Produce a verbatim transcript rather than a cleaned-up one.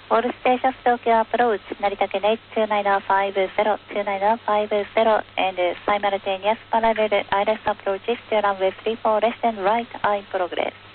All stations Tokyo approach, Narita Gate two nine five zero, two nine five zero, and uh, simultaneous parallel I L S approaches to runway three four left and right eye progress.